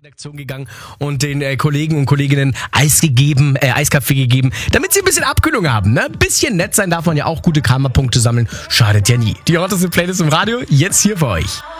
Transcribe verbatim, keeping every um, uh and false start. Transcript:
Redaktion gegangen und den äh, Kollegen und Kolleginnen Eis gegeben, äh, Eiskaffee gegeben, damit sie ein bisschen Abkühlung haben. Ne? Ein bisschen nett sein darf man ja auch, gute Karma-Punkte sammeln, schadet ja nie. Die hotteste Playlist im Radio, jetzt hier für euch.